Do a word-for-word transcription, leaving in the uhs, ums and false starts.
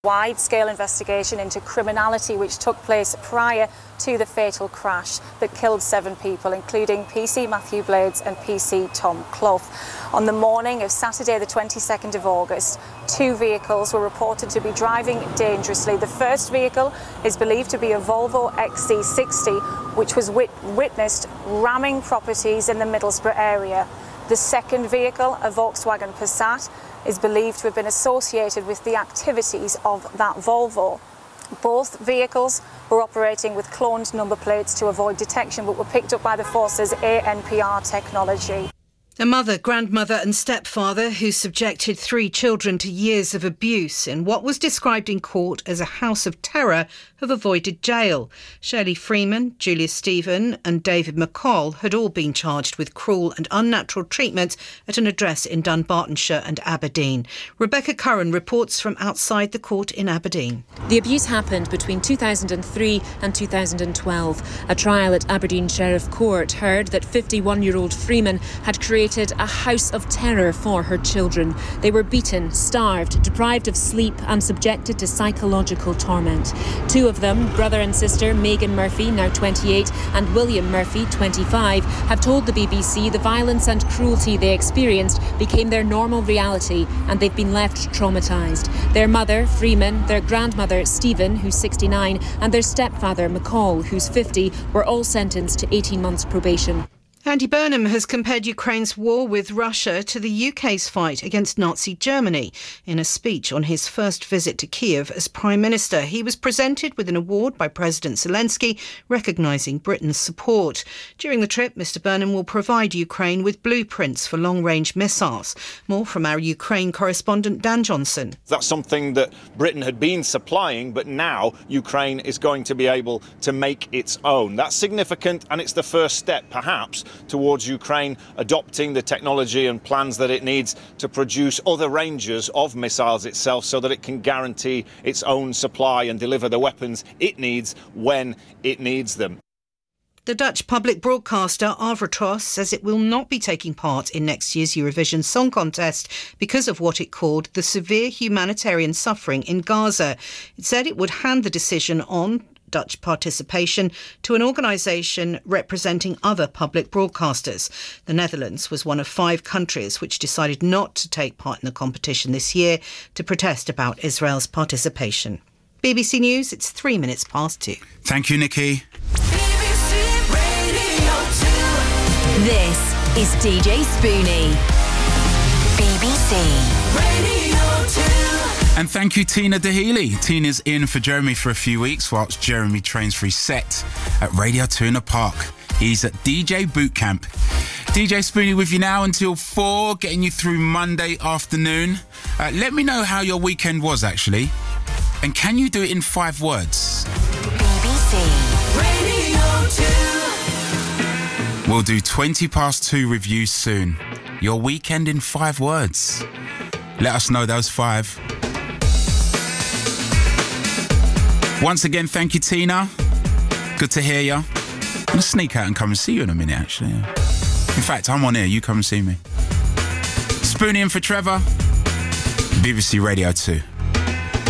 Wide-scale investigation into criminality which took place prior to the fatal crash that killed seven people, including P C Matthew Blades and P C Tom Clough. On the morning of Saturday the twenty-second of August, two vehicles were reported to be driving dangerously. The first vehicle is believed to be a Volvo X C sixty, which was wit- witnessed ramming properties in the Middlesbrough area. The second vehicle, a Volkswagen Passat, is believed to have been associated with the activities of that Volvo. Both vehicles were operating with cloned number plates to avoid detection, but were picked up by the force's A N P R technology. A mother, grandmother and stepfather who subjected three children to years of abuse in what was described in court as a house of terror have avoided jail. Shirley Freeman, Julia Stephen and David McCall had all been charged with cruel and unnatural treatment at an address in Dunbartonshire and Aberdeen. Rebecca Curran reports from outside the court in Aberdeen. The abuse happened between two thousand three and two thousand twelve. A trial at Aberdeen Sheriff Court heard that fifty-one-year-old Freeman had created a house of terror for her children. They were beaten, starved, deprived of sleep and subjected to psychological torment. Two of them, brother and sister Megan Murphy, now twenty-eight, and William Murphy, twenty-five, have told the B B C the violence and cruelty they experienced became their normal reality and they've been left traumatised. Their mother, Freeman, their grandmother, Stephen, who's sixty-nine, and their stepfather, McCall, who's fifty, were all sentenced to eighteen months probation. Andy Burnham has compared Ukraine's war with Russia to the U K's fight against Nazi Germany. In a speech on his first visit to Kiev as Prime Minister, he was presented with an award by President Zelensky recognising Britain's support. During the trip, Mr Burnham will provide Ukraine with blueprints for long-range missiles. More from our Ukraine correspondent Dan Johnson. That's something that Britain had been supplying, but now Ukraine is going to be able to make its own. That's significant, and it's the first step, perhaps, towards Ukraine adopting the technology and plans that it needs to produce other ranges of missiles itself so that it can guarantee its own supply and deliver the weapons it needs when it needs them. The Dutch public broadcaster Avrotros says it will not be taking part in next year's Eurovision Song Contest because of what it called the severe humanitarian suffering in Gaza. It said it would hand the decision on Dutch participation to an organisation representing other public broadcasters. The Netherlands was one of five countries which decided not to take part in the competition this year to protest about Israel's participation. B B C News, it's three minutes past two. Thank you, Nikki. This is D J Spoonie. B B C Radio two. And thank you, Tina Dahealy. Tina's in for Jeremy for a few weeks whilst Jeremy trains for his set at Radio two in the Park. He's at D J Bootcamp. D J Spoonie with you now until four, getting you through Monday afternoon. Uh, let me know how your weekend was, actually. And can you do it in five words? B B C Radio two. We'll do twenty past two reviews soon. Your weekend in five words. Let us know those five. Once again, thank you, Tina. Good to hear you. I'm going to sneak out and come and see you in a minute, actually. In fact, I'm on here. You come and see me. Spoonie in for Trevor. B B C Radio two.